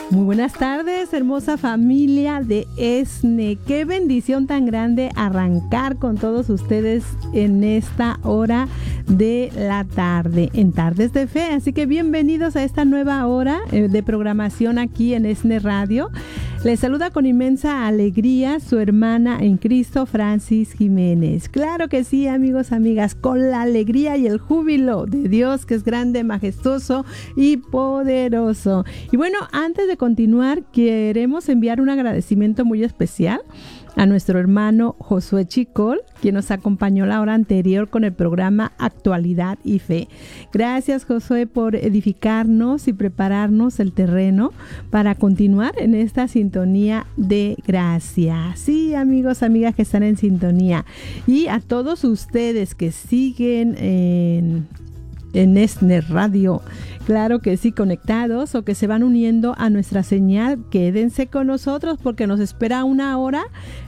Muy buenas tardes, hermosa familia de ESNE. Qué bendición tan grande arrancar con todos ustedes en esta hora de la tarde, en Tardes de Fe. Así que bienvenidos a esta nueva hora de programación aquí en ESNE Radio. Les saluda con inmensa alegría su hermana en Cristo, Francis Jiménez. Claro que sí, amigos, amigas, con la alegría y el júbilo de Dios, que es grande, majestuoso y poderoso. Y bueno, antes de continuar, queremos enviar un agradecimiento muy especial a nuestro hermano Josué Chicol, quien nos acompañó la hora anterior con el programa Actualidad y Fe. Gracias, Josué, por edificarnos y prepararnos el terreno para continuar en esta sintonía de gracia. Sí, amigos, amigas que están en sintonía. Y a todos ustedes que siguen en ESNE Radio, claro que sí, conectados o que se van uniendo a nuestra señal, quédense con nosotros porque nos espera una hora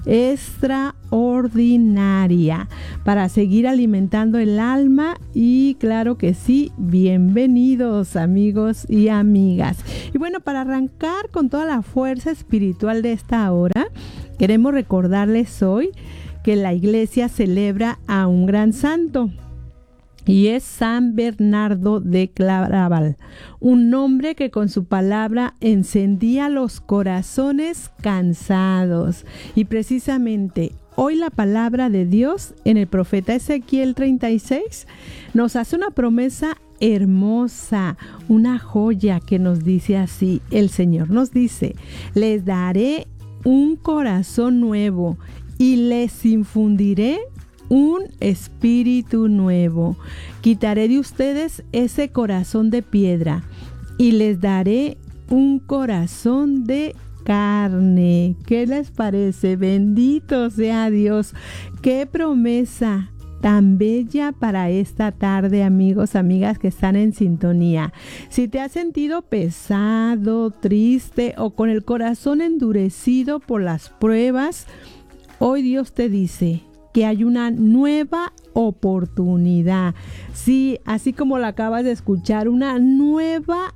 extraordinaria para seguir alimentando el alma. Y claro que sí, bienvenidos, amigos y amigas. Y bueno, para arrancar con toda la fuerza espiritual de esta hora, queremos recordarles hoy que la iglesia celebra a un gran santo. Y es San Bernardo de Claraval, un hombre que con su palabra encendía los corazones cansados. Y precisamente hoy la palabra de Dios en el profeta Ezequiel 36 nos hace una promesa hermosa, una joya que nos dice así. El Señor nos dice: les daré un corazón nuevo y les infundiré un espíritu nuevo. Quitaré de ustedes ese corazón de piedra y les daré un corazón de carne. ¿Qué les parece? Bendito sea Dios. Qué promesa tan bella para esta tarde, amigos, amigas que están en sintonía. Si te has sentido pesado, triste o con el corazón endurecido por las pruebas, hoy Dios te dice que hay una nueva oportunidad. Sí, así como lo acabas de escuchar, una nueva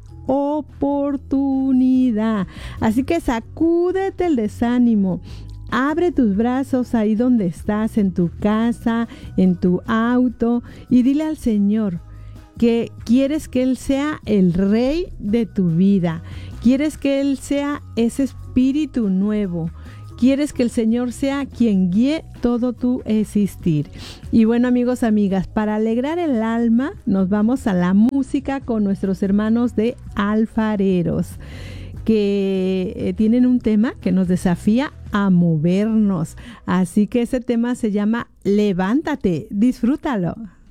oportunidad. Así que sacúdete el desánimo. Abre tus brazos ahí donde estás, en tu casa, en tu auto, y dile al Señor que quieres que Él sea el Rey de tu vida. Quieres que Él sea ese espíritu nuevo. Quieres que el Señor sea quien guíe todo tu existir. Y bueno, amigos, amigas, para alegrar el alma, nos vamos a la música con nuestros hermanos de Alfareros, que tienen un tema que nos desafía a movernos. Así que ese tema se llama Levántate. Disfrútalo.